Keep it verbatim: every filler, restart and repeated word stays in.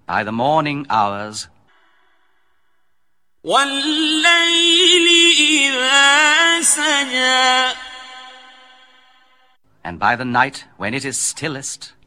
by the morning hours, وَاللَّيْلِ إِذَا سَجَى, and by the night when it is stillest,